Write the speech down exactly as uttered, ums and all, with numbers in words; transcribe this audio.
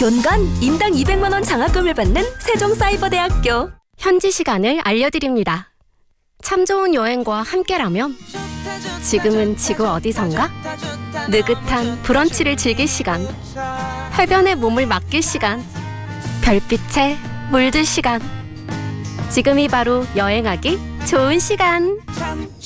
연간 인당 이백만 원 장학금을 받는 세종사이버대학교. 현지 시간을 알려드립니다. 참 좋은 여행과 함께라면 지금은 지구 어디선가? 느긋한 브런치를 즐길 시간, 해변에 몸을 맡길 시간, 별빛에 물들 시간. 지금이 바로 여행하기 좋은 시간.